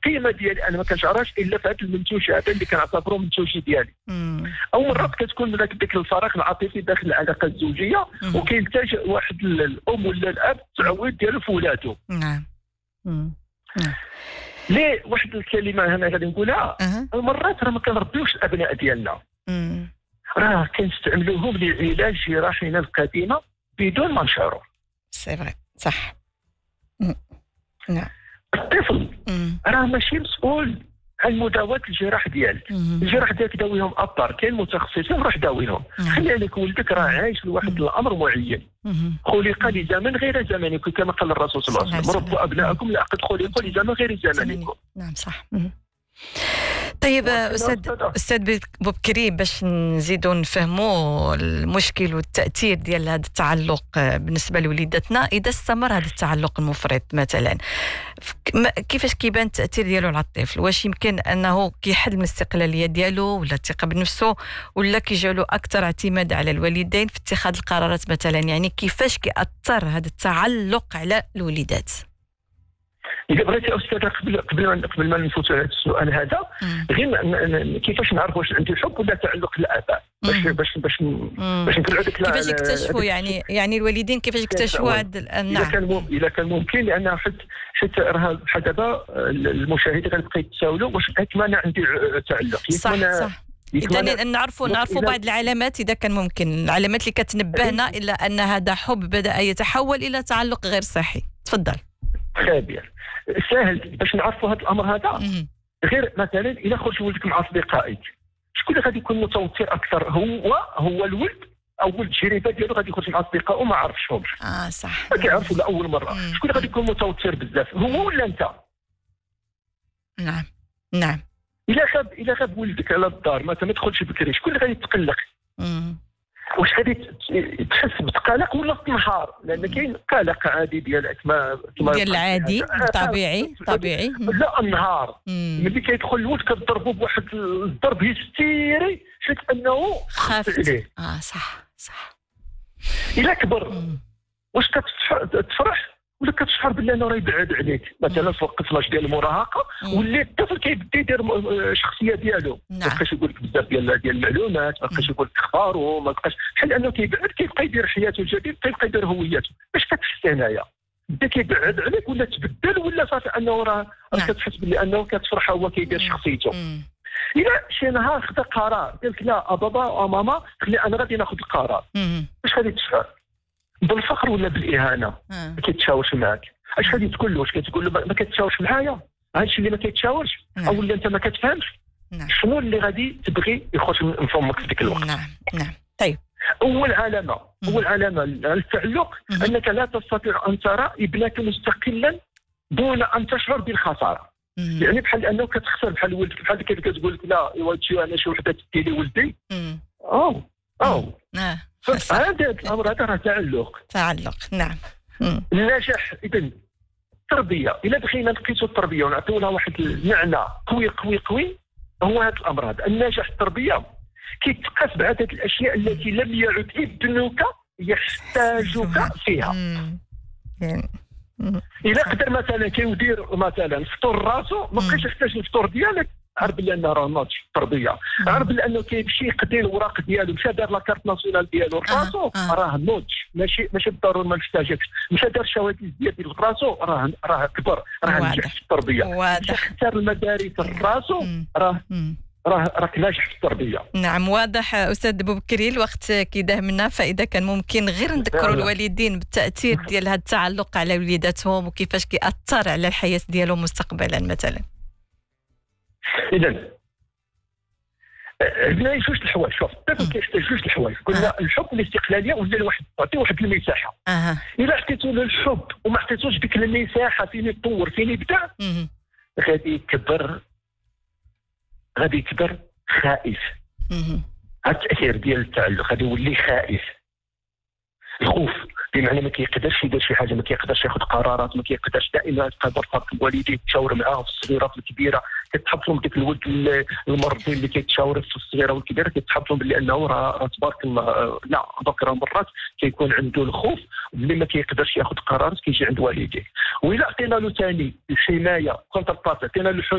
القيمه ديالي انا ما كنشعرهاش الا في هذه المنتوجات اللي كنعتبرهم منتوجي ديالي. او مرات كتكون ديك الفراغ العاطفي داخل العلاقه الزوجيه وكيلتجئ واحد الام ولا الاب تعود ديالو في ولاده. نعم. ليه واحد الكلمه هنا غادي نقولها، مرات راه ما كنربيوش الابناء ديالنا، راه كنستعملوهم لعلاج جراحنا القديمه بدون ما نشعروا. سي فري صح. نعم. الطفل راه ماشي مسؤول عن مداواة الجراح ديالك. الجراح ديالك داويهم ابار، كاين متخصصين روح داويهم. خلي عليك ولدك راه عايش لواحد الامر معين، خلق لزمن غير زمنكم كما قال الرسول صلى الله عليه وسلم: ربوا ابناءكم لقد خلقوا لزمن غير زمنكم. نعم صح. طيب استاذ بوبكري، باش نزيدوا نفهموا المشكل والتاثير ديال هذا التعلق بالنسبه لوليداتنا، اذا استمر هذا التعلق المفرط مثلا كيفاش كيبان التاثير ديالو على الطفل؟ واش يمكن انه كيحد من الاستقلاليه ديالو ولا الثقه بنفسه، ولا كيجعلو اكثر اعتماد على الوالدين في اتخاذ القرارات مثلا؟ يعني كيفاش كيأثر هذا التعلق على الوليدات؟ إذا بغيتي أستاذة قبل ما نفوت على السؤال هذا، غير كيفاش نعرف واش عندي حب ولا تعلق الآباء باش نطلعوا ديك كيفاش يكتشفوا يعني الوالدين كيفاش يكتشفوا هذا؟ نعم. إذا كان ممكن، لأن حيت راه بحال دابا المشاهدين غيبقاو يتساولوا واش حيت انا عندي تعلق. صح. إذا نعرفوا بعض العلامات إذا كان ممكن، العلامات اللي كتنبهنا إلى أن هذا حب بدأ يتحول إلى تعلق غير صحي. تفضل. خبير سهل باش نعرفوا هذا الامر هذا. غير مثلا الا خرج ولدك مع اصدقائك، شكون اللي غادي يكون متوتر اكثر؟ هو الولد او ولد التجربه ديالو غادي يخرج مع اصدقائه وما عرفشهمش. صح. ما كيعرفوا لاول مره. شكون اللي غادي يكون متوتر بزاف، هو ولا انت؟ نعم. الا غاب ولدك على الدار مثلا ما تدخلش بكري، شكون اللي غادي يتقلق؟ واش غادي تحس بقلق ولا تنهار؟ لان كاين قلق عادي ديالك ديال العادي طبيعي. لا النهار ملي كيدخل الولد كتضربوا بواحد الضرب هستيري حيت انه خاف عليه. صح. الا كبر واش كتفرح ولا كتشعر بلي انا راه يبعد عليك؟ مثلا في وقت الفلاش ديال المراهقه واللي الطفل كيبدا يدير الشخصيه ديالو، ما بقاش يقول لك بزاف ديال المعلومات، ما بقاش يقول لك اخباره، ما بقاش بحال انه كيبقى يدير حياته الجديده، كيبقى يدير هويته. باش كتحس هنايا بدا كيبعد عليك ولا تبدل ولا صافي انه راه كتحس بلي انه كتفرح هو كيدير شخصيته؟ الى شي نهار خدا قرار قال لك لا بابا او ماما خلي انا غادي ناخذ القرار، باش غادي تشعر؟ بالفخر ولا بالاهانه؟ ما كيتشاورش معك. اش غادي تقول له؟ واش كتقول له ما كتشاورش معايا؟ هادشي اللي ما كيتشاورش او اللي انت ما كتفهمش؟ شنو اللي غادي تبغي يخرج من فمك في ذاك الوقت؟ نعم. طيب، اول علامه على التعلق انك لا تستطيع ان ترى ابنك مستقلا دون ان تشعر بالخساره. يعني بحال انه كتخسر بحال ولدك، بحال كيف كتقول لك لا ايوا انا شي وحده تدي لي ولدي هذا الامر هذا راه تعلق. نعم. النجاح اذا التربيه، الا بغينا نقيسوا التربيه ونعطيو لها واحد المعنى قوي هو هذا الامر هذا. النجاح التربيه كيتقاس بعدد الاشياء التي لم يعد ابنك يحتاجك فيها. الا قدر مثلا كيدير مثلا فطور راسو، ما بقاش يحتاج الفطور ديالك، عرف بلي انه راه ناضج التربيه، عرف بلي انه كيمشي يقضي الوراق ديالو، مشى دار لاكارت ناسيونال ديالو راسو، راه ناضج، ماشي بالضروره ما محتاجكش، مشى دار الشهادات ديال راسو، راه كبر، راه نجح في التربيه، مشى اختار المدارس راسو، راك ناجح في التربيه. نعم، واضح استاذ بوبكري. الوقت كيداهمنا، فاذا كان ممكن غير نذكروا الوالدين بالتاثير ديال هذا التعلق على وليداتهم وكيفاش كيأثر على الحياه ديالهم مستقبلا مثلا. اذا عندنا جوج الحوايج. شوف، الطفل كيحتاج جوج الحوايج. قلنا الحب والاستقلاليه، ولا الواحد تعطيه واحد المساحه. الا عطيتو له الحب وما عطيتوش ديك المساحه فين يطور فين يبدع، غادي يكبر خائف. هذا التاثير ديال التعلق، غادي يولي خائف. الخوف بمعنى ما كيقدرش يدير شي حاجه، ما كيقدرش ياخذ قرارات، ما كيقدرش دائما تقدر الوالدين تشاور معاه في الصغيره في الكبيره، كتحط لهم ديك الولد المرضي اللي كيتشاور في الصغيره والكبيره، كتحط لهم بلي انه راه تبارك الله. لا، ذكر مرات كيكون عنده الخوف اللي ما كيقدرش ياخذ قرارات، كيجي عند والديه. وإلا عطينا له ثاني الحمايه كونتر بارت، عطينا له